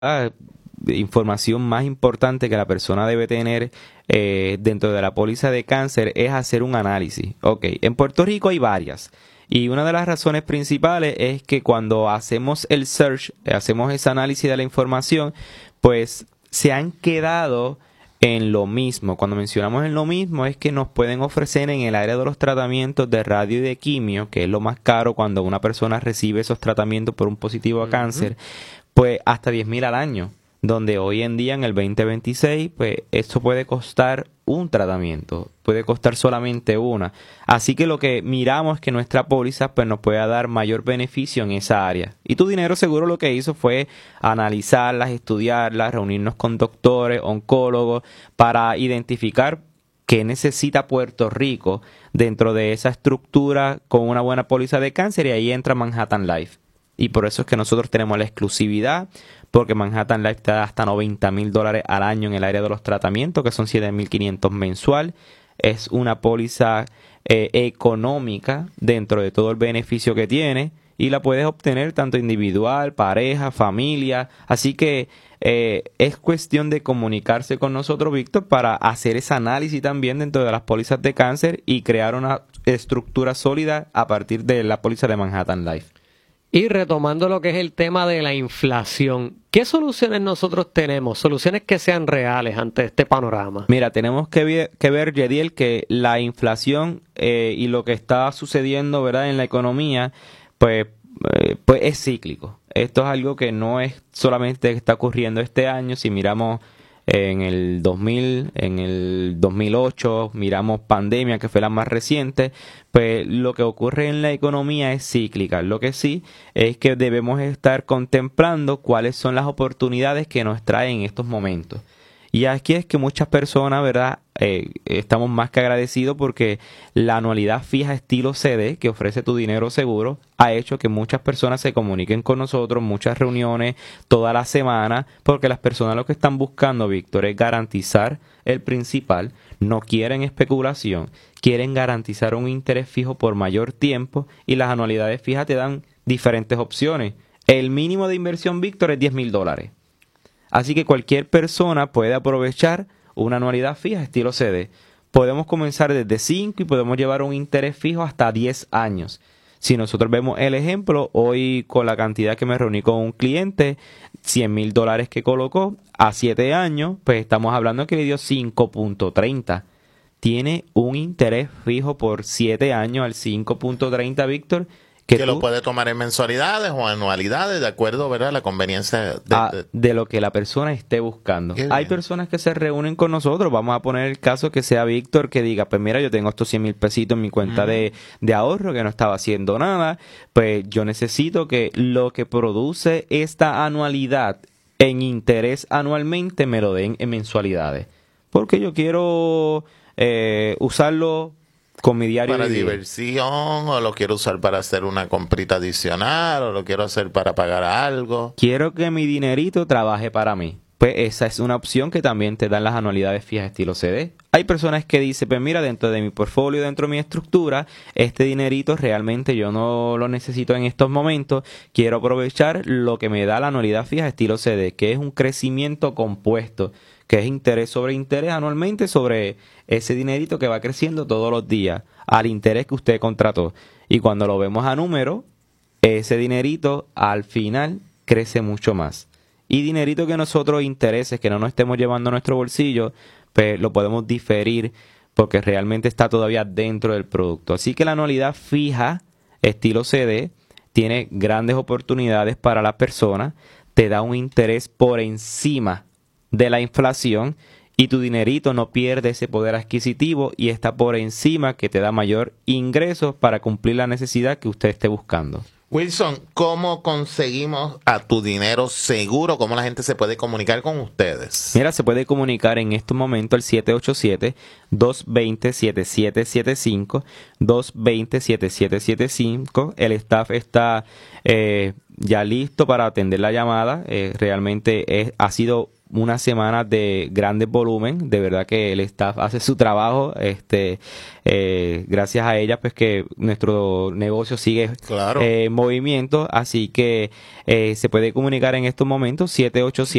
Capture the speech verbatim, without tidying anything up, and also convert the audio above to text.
ah, información más importante que la persona debe tener eh, dentro de la póliza de cáncer es hacer un análisis. Ok, en Puerto Rico hay varias. Y una de las razones principales es que cuando hacemos el search, hacemos ese análisis de la información, pues se han quedado en lo mismo. Cuando mencionamos en lo mismo es que nos pueden ofrecer en el área de los tratamientos de radio y de quimio, que es lo más caro cuando una persona recibe esos tratamientos por un positivo a cáncer, pues hasta diez mil al año. Donde hoy en día en el veinte veintiséis, pues esto puede costar un tratamiento, puede costar solamente una. Así que lo que miramos es que nuestra póliza pues nos pueda dar mayor beneficio en esa área. Y Tu Dinero Seguro lo que hizo fue analizarlas, estudiarlas, reunirnos con doctores, oncólogos, para identificar qué necesita Puerto Rico dentro de esa estructura con una buena póliza de cáncer, y ahí entra Manhattan Life. Y por eso es que nosotros tenemos la exclusividad, porque Manhattan Life te da hasta noventa mil dólares al año en el área de los tratamientos, que son siete mil quinientos mensual. Es una póliza eh, económica dentro de todo el beneficio que tiene, y la puedes obtener tanto individual, pareja, familia. Así que eh, es cuestión de comunicarse con nosotros, Víctor, para hacer ese análisis también dentro de las pólizas de cáncer y crear una estructura sólida a partir de la póliza de Manhattan Life. Y retomando lo que es el tema de la inflación, ¿qué soluciones nosotros tenemos? Soluciones que sean reales ante este panorama. Mira, tenemos que ver, que ver Yediel, que la inflación eh, y lo que está sucediendo, ¿verdad?, en la economía, pues, eh, pues es cíclico. Esto es algo que no es solamente que está ocurriendo este año. Si miramos en el dos mil, en el dos mil ocho, miramos pandemia, que fue la más reciente, pues lo que ocurre en la economía es cíclica. Lo que sí es que debemos estar contemplando cuáles son las oportunidades que nos traen en estos momentos. Y aquí es que muchas personas, ¿verdad?, eh, estamos más que agradecidos, porque la anualidad fija estilo C D que ofrece Tu Dinero Seguro ha hecho que muchas personas se comuniquen con nosotros, muchas reuniones toda la semana, porque las personas lo que están buscando, Víctor, es garantizar el principal, no quieren especulación, quieren garantizar un interés fijo por mayor tiempo, y las anualidades fijas te dan diferentes opciones. El mínimo de inversión, Víctor, es diez mil dólares. Así que cualquier persona puede aprovechar una anualidad fija estilo C D. Podemos comenzar desde cinco y podemos llevar un interés fijo hasta diez años. Si nosotros vemos el ejemplo, hoy con la cantidad que me reuní con un cliente, cien mil dólares que colocó a siete años, pues estamos hablando que le dio cinco punto treinta. Tiene un interés fijo por siete años al cinco punto treinta, Víctor. Que, que lo tú, puede tomar en mensualidades o anualidades, de acuerdo, ¿verdad?, a la conveniencia de, a, de, de lo que la persona esté buscando. Qué Hay bien. personas que se reúnen con nosotros. Vamos a poner el caso que sea Víctor, que diga, pues mira, yo tengo estos cien mil pesitos en mi cuenta uh-huh. de, de ahorro, que no estaba haciendo nada. Pues yo necesito que lo que produce esta anualidad en interés anualmente me lo den en mensualidades. Porque yo quiero eh, usarlo con mi diario para de diversión, o lo quiero usar para hacer una comprita adicional, o lo quiero hacer para pagar algo. Quiero que mi dinerito trabaje para mí. Pues esa es una opción que también te dan las anualidades fijas estilo C D. Hay personas que dicen, pues mira, dentro de mi portfolio, dentro de mi estructura, este dinerito realmente yo no lo necesito en estos momentos. Quiero aprovechar lo que me da la anualidad fija estilo C D, que es un crecimiento compuesto, que es interés sobre interés anualmente sobre ese dinerito que va creciendo todos los días al interés que usted contrató. Y cuando lo vemos a número, ese dinerito al final crece mucho más. Y dinerito que nosotros, intereses que no nos estemos llevando a nuestro bolsillo, pues lo podemos diferir porque realmente está todavía dentro del producto. Así que la anualidad fija, estilo C D, tiene grandes oportunidades para la persona, te da un interés por encima de la inflación, y tu dinerito no pierde ese poder adquisitivo y está por encima, que te da mayor ingreso para cumplir la necesidad que usted esté buscando. Wilson, ¿cómo conseguimos a Tu Dinero Seguro? ¿Cómo la gente se puede comunicar con ustedes? Mira, se puede comunicar en estos momentos al siete ocho siete, dos dos cero, siete siete siete cinco, dos dos cero, siete siete siete cinco. El staff está eh, ya listo para atender la llamada. Eh, realmente es, ha sido unas semanas de grandes volumen, de verdad que el staff hace su trabajo, este, eh, gracias a ella pues que nuestro negocio sigue Claro. eh, en movimiento, así que eh, se puede comunicar en estos momentos siete ocho siete